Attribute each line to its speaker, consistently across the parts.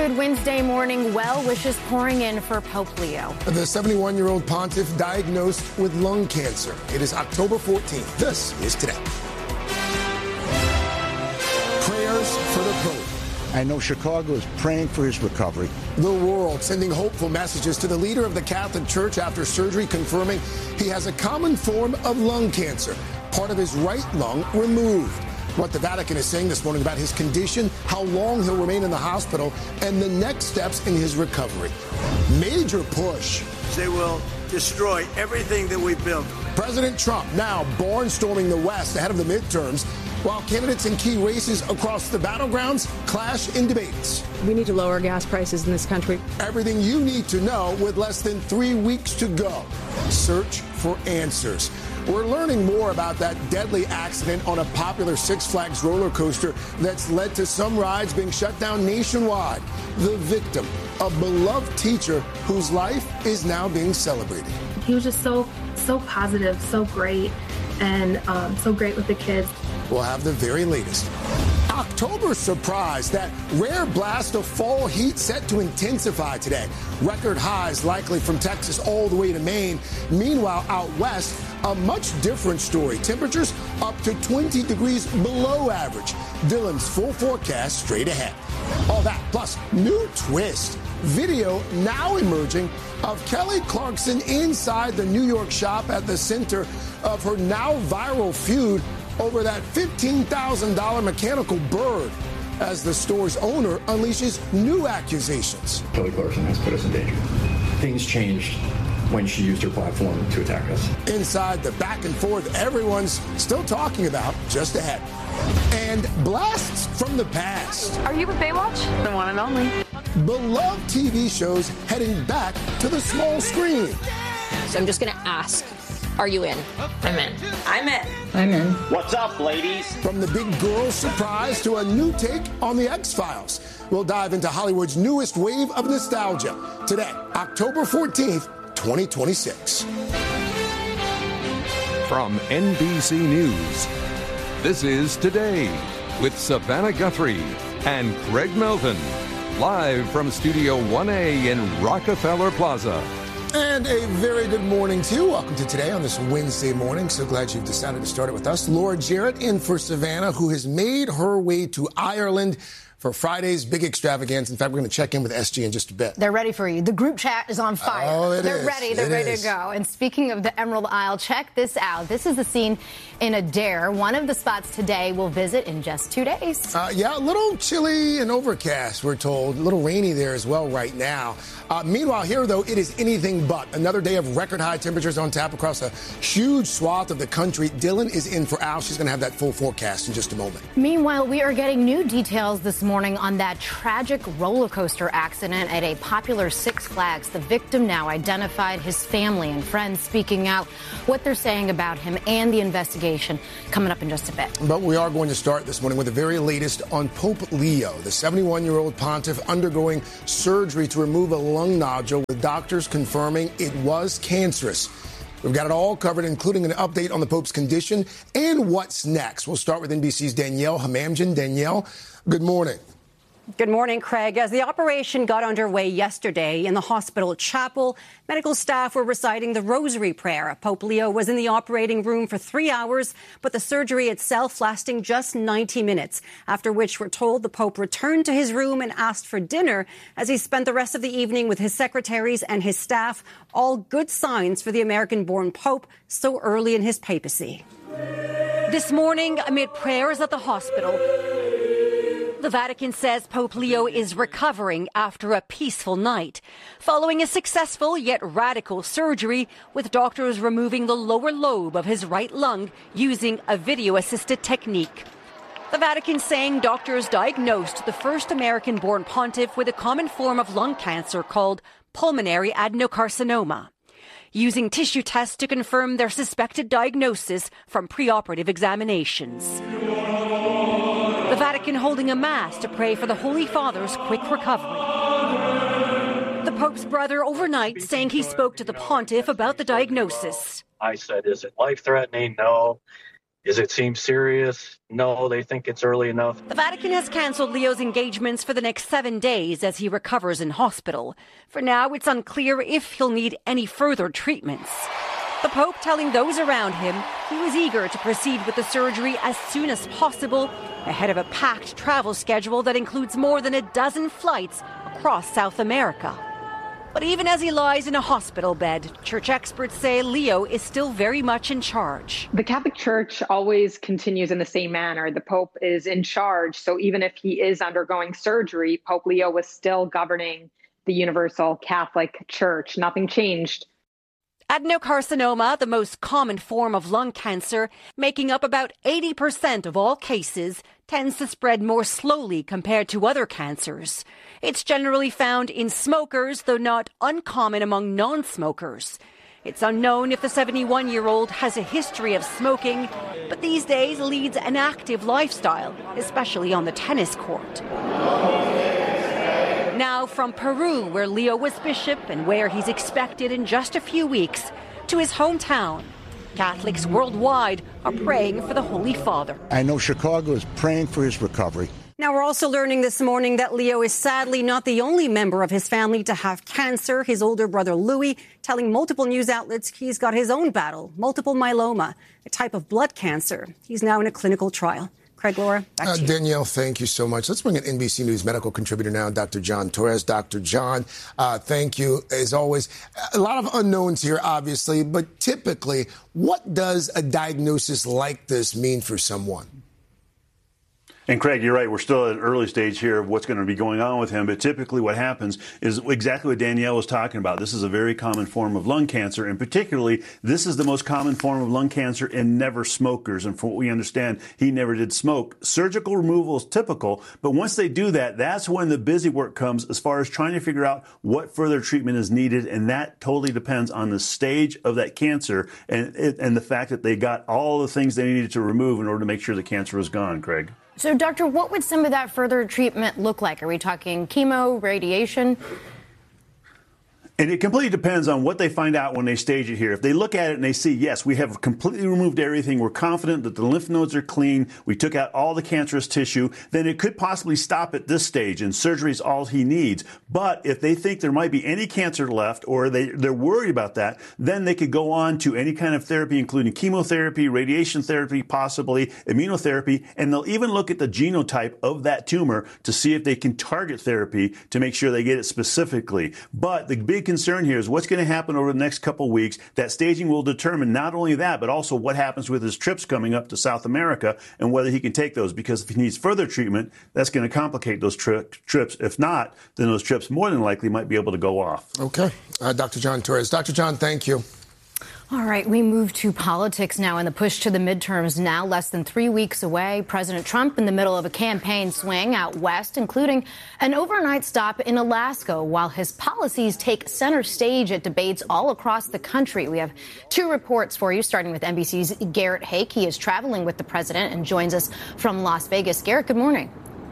Speaker 1: Good Wednesday morning. Well wishes pouring in for Pope Leo.
Speaker 2: The 71-year-old pontiff diagnosed with lung cancer. It is October 14th. This is Today. Prayers for the Pope.
Speaker 3: I know Chicago is praying for his recovery.
Speaker 2: The world sending hopeful messages to the leader of the Catholic Church after surgery confirming he has a common form of lung cancer, part of his right lung removed. What the Vatican is saying this morning about his condition, how long he'll remain in the hospital, and the next steps in his recovery. Major push.
Speaker 4: They will destroy everything that we built.
Speaker 2: President Trump now barnstorming the West ahead of the midterms, while candidates in key races across the battlegrounds clash in debates.
Speaker 5: We need to lower gas prices in this country.
Speaker 2: Everything you need to know with less than 3 weeks to go. Search for answers. We're learning more about that deadly accident on a popular Six Flags roller coaster that's led to some rides being shut down nationwide. The victim, a beloved teacher whose life is now being celebrated.
Speaker 6: He was just so positive, so great, and so great with the kids.
Speaker 2: We'll have the very latest. October surprise, that rare blast of fall heat set to intensify today. Record highs likely from Texas all the way to Maine. Meanwhile, out west, a much different story. Temperatures up to 20 degrees below average. Dylan's full forecast straight ahead. All that, plus new twist. Video now emerging of Kelly Clarkson inside the New York shop at the center of her now viral feud over that $15,000 mechanical bird, as the store's owner unleashes new accusations.
Speaker 7: Kelly Clarkson has put us in danger. Things changed when she used her platform to attack us. Inside
Speaker 2: the back and forth everyone's still talking about, just ahead. And blasts from the past.
Speaker 8: Are you with Baywatch? The one and only.
Speaker 2: Beloved TV shows heading back to the small screen.
Speaker 9: So I'm just going to ask, are you in?
Speaker 8: I'm in.
Speaker 9: I'm in.
Speaker 5: I'm in.
Speaker 10: What's up, ladies?
Speaker 2: From the big girl surprise to a new take on the X-Files. We'll dive into Hollywood's newest wave of nostalgia. Today, October 14th, 2026.
Speaker 11: From NBC News, this is Today with Savannah Guthrie and Craig Melton. Live from Studio 1A in Rockefeller Plaza.
Speaker 2: And a very good morning to you. Welcome to Today on this Wednesday morning. So glad you've decided to start it with us. Laura Jarrett in for Savannah, who has made her way to Ireland for Friday's big extravaganza. In fact, we're going to check in with SG in just a bit.
Speaker 1: They're ready for you. The group chat is on fire.
Speaker 2: Oh,
Speaker 1: They're ready. They're ready to go. And speaking of the Emerald Isle, check this out. This is the scene in Adair. One of the spots today we'll visit in just 2 days.
Speaker 2: Yeah, a little chilly and overcast, we're told. A little rainy there as well right now. Meanwhile, here, though, it is anything but. Another day of record-high temperatures on tap across a huge swath of the country. Dylan is in for Al. She's going to have that full forecast in just a moment.
Speaker 1: Meanwhile, we are getting new details this morning on that tragic roller coaster accident at a popular Six Flags. The victim now identified, his family and friends speaking out what they're saying about him and the investigation coming up in just a bit.
Speaker 2: But we are going to start this morning with the very latest on Pope Leo, the 71-year-old pontiff undergoing surgery to remove a lung nodule, with doctors confirming it was cancerous. We've got it all covered, including an update on the Pope's condition and what's next. We'll start with NBC's Danielle Hamamdjian. Danielle, good morning.
Speaker 12: Good morning, Craig. As the operation got underway yesterday in the hospital chapel, medical staff were reciting the Rosary Prayer. Pope Leo was in the operating room for 3 hours, but the surgery itself lasting just 90 minutes, after which we're told the Pope returned to his room and asked for dinner as he spent the rest of the evening with his secretaries and his staff. All good signs for the American-born Pope so early in his papacy. This morning, amid prayers at the hospital, the Vatican says Pope Leo is recovering after a peaceful night, following a successful yet radical surgery with doctors removing the lower lobe of his right lung using a video-assisted technique. The Vatican saying doctors diagnosed the first American-born pontiff with a common form of lung cancer called pulmonary adenocarcinoma, using tissue tests to confirm their suspected diagnosis from preoperative examinations. The Vatican holding a mass to pray for the Holy Father's quick recovery. The Pope's brother overnight saying he spoke to the pontiff about the diagnosis.
Speaker 10: I said, is it life-threatening? No. Does it seem serious? No, they think it's early enough.
Speaker 12: The Vatican has cancelled Leo's engagements for the next 7 days as he recovers in hospital. For now, it's unclear if he'll need any further treatments. The Pope telling those around him he was eager to proceed with the surgery as soon as possible, ahead of a packed travel schedule that includes more than a dozen flights across South America. But even as he lies in a hospital bed, church experts say Leo is still very much in charge.
Speaker 13: The Catholic Church always continues in the same manner. The Pope is in charge, so even if he is undergoing surgery, Pope Leo was still governing the Universal Catholic Church. Nothing changed.
Speaker 12: Adenocarcinoma, the most common form of lung cancer, making up about 80% of all cases, tends to spread more slowly compared to other cancers. It's generally found in smokers, though not uncommon among non-smokers. It's unknown if the 71-year-old has a history of smoking, but these days leads an active lifestyle, especially on the tennis court. Now from Peru, where Leo was bishop and where he's expected in just a few weeks, to his hometown. Catholics worldwide are praying for the Holy Father.
Speaker 3: I know Chicago is praying for his recovery.
Speaker 12: Now, we're also learning this morning that Leo is sadly not the only member of his family to have cancer. His older brother, Louis, telling multiple news outlets he's got his own battle, multiple myeloma, a type of blood cancer. He's now in a clinical trial. Craig, Laura, back to you.
Speaker 2: Danielle, thank you so much. Let's bring in NBC News medical contributor now, Dr. John Torres. Dr. John, thank you, as always. A lot of unknowns here, obviously, but typically, what does a diagnosis like this mean for someone?
Speaker 14: And Craig, you're right. We're still at an early stage here of what's going to be going on with him. But typically what happens is exactly what Danielle was talking about. This is a very common form of lung cancer. And particularly, this is the most common form of lung cancer in never smokers. And from what we understand, he never did smoke. Surgical removal is typical. But once they do that, that's when the busy work comes as far as trying to figure out what further treatment is needed. And that totally depends on the stage of that cancer and the fact that they got all the things they needed to remove in order to make sure the cancer was gone, Craig.
Speaker 1: So, Doctor, what would some of that further treatment look like? Are we talking chemo, radiation?
Speaker 14: And it completely depends on what they find out when they stage it here. If they look at it and they see, yes, we have completely removed everything, we're confident that the lymph nodes are clean, we took out all the cancerous tissue, then it could possibly stop at this stage, and surgery is all he needs. But if they think there might be any cancer left, or they're worried about that, then they could go on to any kind of therapy, including chemotherapy, radiation therapy, possibly immunotherapy, and they'll even look at the genotype of that tumor to see if they can target therapy to make sure they get it specifically. But the big concern here is what's going to happen over the next couple of weeks. That staging will determine not only that, but also what happens with his trips coming up to South America and whether he can take those. Because if he needs further treatment, that's going to complicate those trips. If not, then those trips more than likely might be able to go off.
Speaker 2: Okay. Dr. John Torres. Dr. John, thank you.
Speaker 1: All right, we move to politics now, and the push to the midterms now less than 3 weeks away. President Trump in the middle of a campaign swing out west, including an overnight stop in Alaska, while his policies take center stage at debates all across the country. We have two reports for you, starting with NBC's Garrett Hake. He is traveling with the president and joins us from Las Vegas. Garrett, good morning.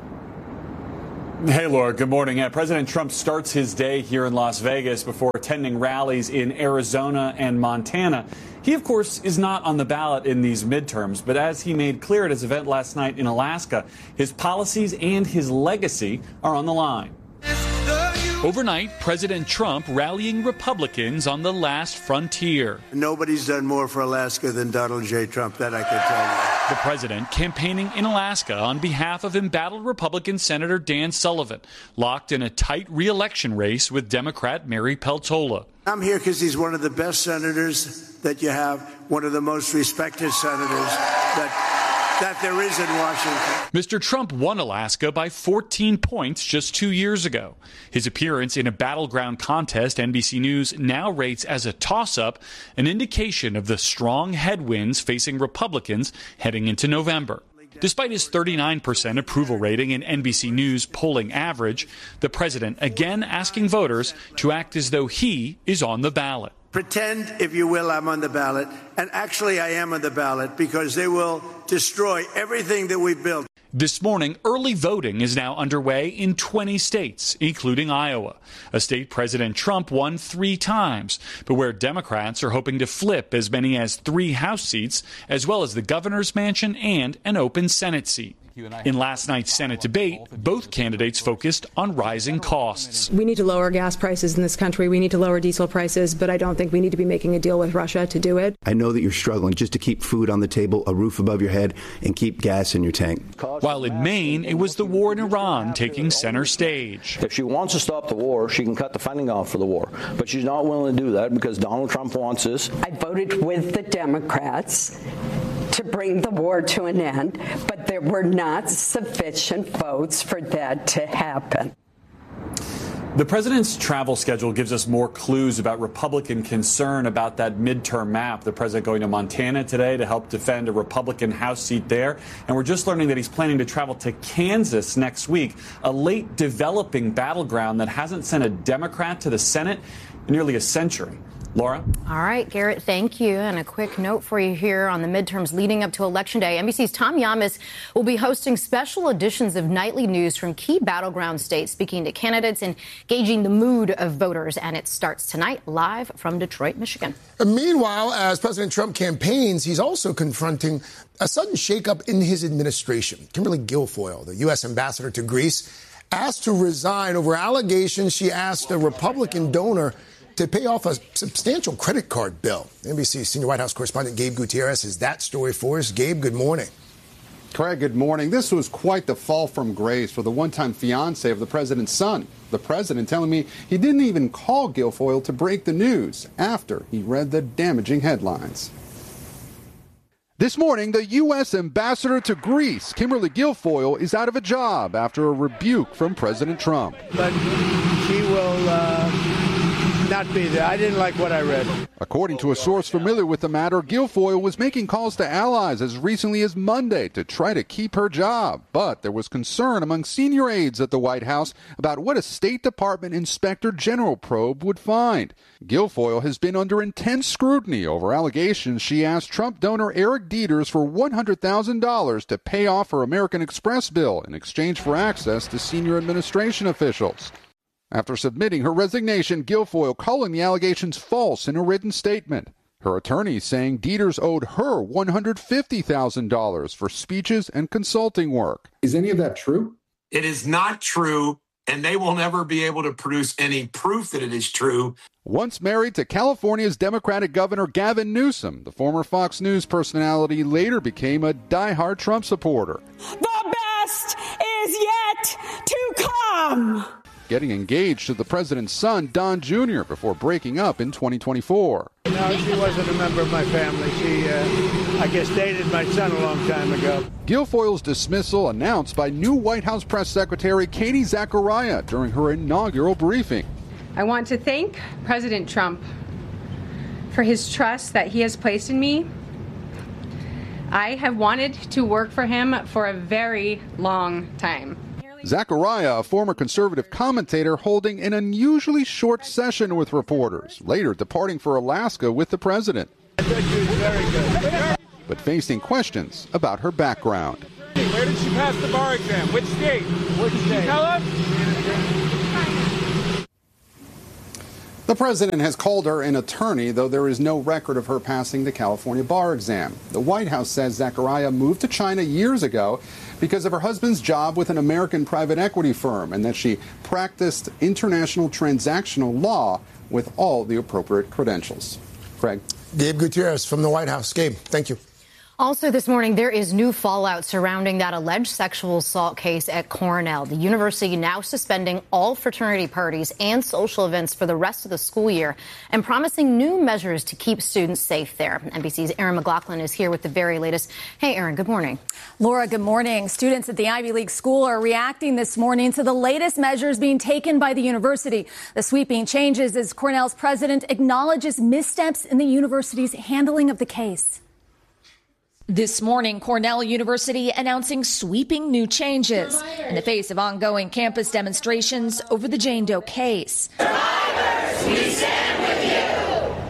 Speaker 15: Hey, Laura, good morning. President Trump starts his day here in Las Vegas before attending rallies in Arizona and Montana. He, of course, is not on the ballot in these midterms, but as he made clear at his event last night in Alaska, his policies and his legacy are on the line.
Speaker 16: Overnight, President Trump rallying Republicans on the last frontier.
Speaker 4: Nobody's done more for Alaska than Donald J. Trump, that I can tell you.
Speaker 16: The president campaigning in Alaska on behalf of embattled Republican Senator Dan Sullivan, locked in a tight re-election race with Democrat Mary Peltola.
Speaker 4: I'm here because he's one of the best senators that you have, one of the most respected senators that there is in Washington.
Speaker 16: Mr. Trump won Alaska by 14 points just 2 years ago. His appearance in a battleground contest NBC News now rates as a toss-up, an indication of the strong headwinds facing Republicans heading into November. Despite his 39% approval rating in NBC News polling average, the president again asking voters to act as though he is on the ballot.
Speaker 4: Pretend, if you will, I'm on the ballot. And actually, I am on the ballot because they will destroy everything that we've built.
Speaker 16: This morning, early voting is now underway in 20 states, including Iowa, a state President Trump won 3 times, but where Democrats are hoping to flip as many as 3 House seats, as well as the governor's mansion and an open Senate seat. In last night's Senate debate, both candidates focused on rising costs.
Speaker 5: We need to lower gas prices in this country. We need to lower diesel prices, but I don't think we need to be making a deal with Russia to do it.
Speaker 17: I know that you're struggling just to keep food on the table, a roof above your head, and keep gas in your tank.
Speaker 16: While in Maine, it was the war in Iran taking center stage.
Speaker 18: If she wants to stop the war, she can cut the funding off for the war. But she's not willing to do that because Donald Trump wants this.
Speaker 19: I voted with the Democrats to bring the war to an end, but there were not sufficient votes for that to happen.
Speaker 15: The president's travel schedule gives us more clues about Republican concern about that midterm map. The president going to Montana today to help defend a Republican House seat there. And we're just learning that he's planning to travel to Kansas next week, a late developing battleground that hasn't sent a Democrat to the Senate in nearly a century. Laura?
Speaker 1: All right, Garrett, thank you. And a quick note for you here on the midterms leading up to Election Day. NBC's Tom Yamas will be hosting special editions of Nightly News from key battleground states, speaking to candidates and gauging the mood of voters. And it starts tonight live from Detroit, Michigan.
Speaker 2: Meanwhile, as President Trump campaigns, he's also confronting a sudden shakeup in his administration. Kimberly Guilfoyle, the U.S. ambassador to Greece, asked to resign over allegations she asked a Republican donor to pay off a substantial credit card bill. NBC senior White House correspondent Gabe Gutierrez has that story for us. Gabe, good morning.
Speaker 20: Craig, good morning. This was quite the fall from grace for the one-time fiancé of the president's son. The president telling me he didn't even call Guilfoyle to break the news after he read the damaging headlines. This morning, the U.S. ambassador to Greece, Kimberly Guilfoyle, is out of a job after a rebuke from President Trump.
Speaker 21: But she will not be there. I didn't like what I read.
Speaker 20: According to a source familiar with the matter, Guilfoyle was making calls to allies as recently as Monday to try to keep her job. But there was concern among senior aides at the White House about what a State Department Inspector General probe would find. Guilfoyle has been under intense scrutiny over allegations she asked Trump donor Eric Dieters for $100,000 to pay off her American Express bill in exchange for access to senior administration officials. After submitting her resignation, Guilfoyle calling the allegations false in a written statement. Her attorney saying Dieters owed her $150,000 for speeches and consulting work.
Speaker 22: Is any of that true?
Speaker 23: It is not true, and they will never be able to produce any proof that it is true.
Speaker 20: Once married to California's Democratic Governor Gavin Newsom, the former Fox News personality later became a diehard Trump supporter.
Speaker 19: The best is yet to come.
Speaker 20: Getting engaged to the president's son, Don Jr., before breaking up in 2024.
Speaker 21: No, she wasn't a member of my family. She, I guess, dated my son a long time ago.
Speaker 20: Guilfoyle's dismissal announced by new White House Press Secretary Katie Zachariah during her inaugural briefing.
Speaker 5: I want to thank President Trump for his trust that he has placed in me. I have wanted to work for him for a very long time.
Speaker 20: Zachariah, a former conservative commentator, holding an unusually short session with reporters, later departing for Alaska with the president.
Speaker 21: I thought she was very good.
Speaker 20: But facing questions about her background.
Speaker 24: Where did she pass the bar exam? Which state?
Speaker 21: Which state?
Speaker 24: Did you tell us?
Speaker 20: The president has called her an attorney, though there is no record of her passing the California bar exam. The White House says Zachariah moved to China years ago because of her husband's job with an American private equity firm and that she practiced international transactional law with all the appropriate credentials. Craig.
Speaker 2: Gabe Gutierrez from the White House. Gabe, thank you.
Speaker 1: Also this morning, there is new fallout surrounding that alleged sexual assault case at Cornell. The university now suspending all fraternity parties and social events for the rest of the school year and promising new measures to keep students safe there. NBC's Erin McLaughlin is here with the very latest. Hey, Erin, good morning.
Speaker 25: Laura, good morning. Students at the Ivy League school are reacting this morning to the latest measures being taken by the university. The sweeping changes as Cornell's president acknowledges missteps in the university's handling of the case.
Speaker 26: This morning, Cornell University announcing sweeping new changes in the face of ongoing campus demonstrations over the Jane Doe case.
Speaker 27: Survivors, we stand with you.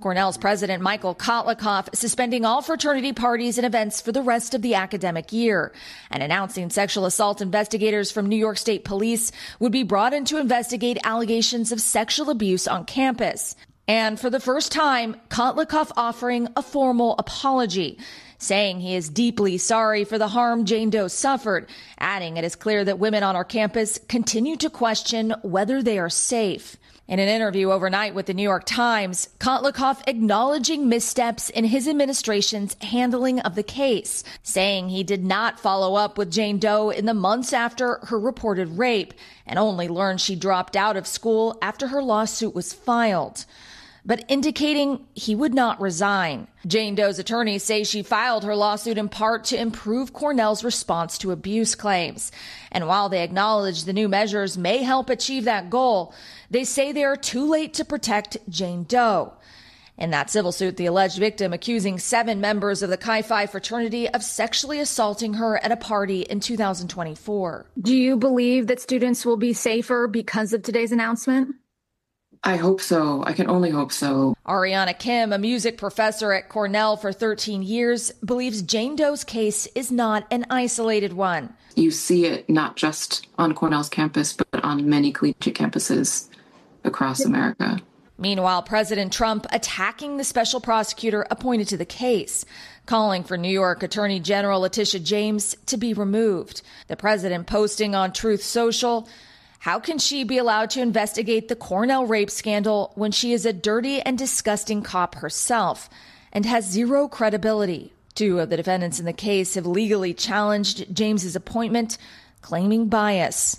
Speaker 26: Cornell's president, Michael Kotlikoff, suspending all fraternity parties and events for the rest of the academic year and announcing sexual assault investigators from New York State Police would be brought in to investigate allegations of sexual abuse on campus. And for the first time, Kotlikoff offering a formal apology, saying he is deeply sorry for the harm Jane Doe suffered, adding it is clear that women on our campus continue to question whether they are safe. In an interview overnight with the New York Times, Kotlikoff acknowledging missteps in his administration's handling of the case, saying he did not follow up with Jane Doe in the months after her reported rape and only learned she dropped out of school after her lawsuit was filed, but indicating he would not resign. Jane Doe's attorneys say she filed her lawsuit in part to improve Cornell's response to abuse claims. And while they acknowledge the new measures may help achieve that goal, they say they are too late to protect Jane Doe. In that civil suit, the alleged victim accusing 7 members of the Chi Phi fraternity of sexually assaulting her at a party in 2024.
Speaker 25: Do you believe that students will be safer because of today's announcement?
Speaker 6: I hope so. I can only hope so.
Speaker 26: Ariana Kim, a music professor at Cornell for 13 years, believes Jane Doe's case is not an isolated one.
Speaker 6: You see it not just on Cornell's campus, but on many collegiate campuses across America.
Speaker 26: Meanwhile, President Trump attacking the special prosecutor appointed to the case, calling for New York Attorney General Letitia James to be removed. The president posting on Truth Social, how can she be allowed to investigate the Cornell rape scandal when she is a dirty and disgusting cop herself and has zero credibility? 2 of the defendants in the case have legally challenged James's appointment, claiming bias.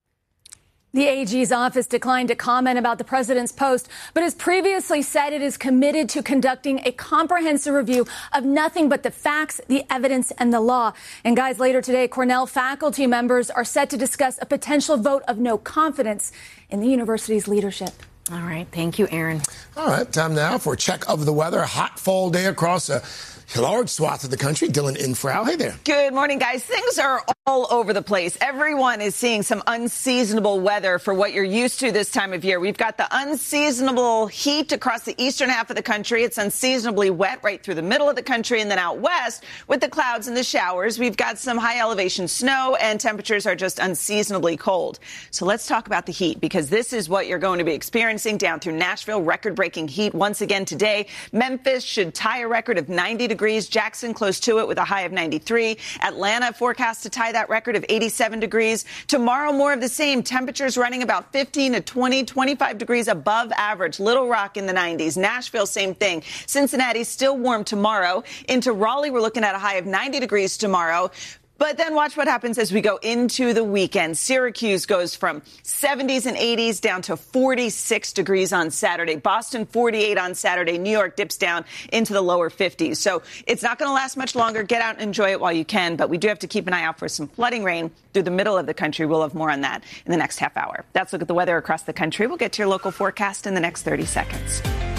Speaker 25: The AG's office declined to comment about the president's post, but has previously said it is committed to conducting a comprehensive review of nothing but the facts, the evidence, and the law. And guys, later today, Cornell faculty members are set to discuss a potential vote of no confidence in the university's leadership.
Speaker 1: All right. Thank you, Aaron.
Speaker 2: All right. Time now for a check of the weather. A hot fall day across a large swath of the country. Dylan Infrau. Hey there.
Speaker 7: Good morning, guys. Things are all over the place. Everyone is seeing some unseasonable weather for what you're used to this time of year. We've got the unseasonable heat across the eastern half of the country. It's unseasonably wet right through the middle of the country. And then out west with the clouds and the showers, we've got some high elevation snow and temperatures are just unseasonably cold. So let's talk about the heat, because this is what you're going to be experiencing down through Nashville. Record-breaking heat once again today. Memphis should tie a record of 90 degrees. Jackson close to it with a high of 93. Atlanta forecast to tie that record of 87 degrees. Tomorrow, more of the same. Temperatures running about 15 to 20, 25 degrees above average. Little Rock in the 90s. Nashville, same thing. Cincinnati still warm tomorrow. Into Raleigh, we're looking at a high of 90 degrees tomorrow. But then watch what happens as we go into the weekend. Syracuse goes from 70s and 80s down to 46 degrees on Saturday. Boston, 48 on Saturday. New York dips down into the lower 50s. So it's not going to last much longer. Get out and enjoy it while you can. But we do have to keep an eye out for some flooding rain through the middle of the country. We'll have more on that in the next half hour. That's a look at the weather across the country. We'll get to your local forecast in the next 30 seconds.